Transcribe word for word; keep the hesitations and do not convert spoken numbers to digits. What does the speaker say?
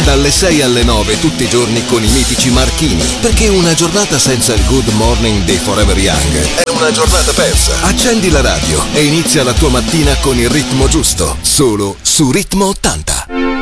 Dalle sei alle nove tutti i giorni con i mitici Marchini, perché una giornata senza il Good Morning dei Forever Young è una giornata persa. Accendi la radio e inizia la tua mattina con il ritmo giusto, solo su Ritmo ottanta.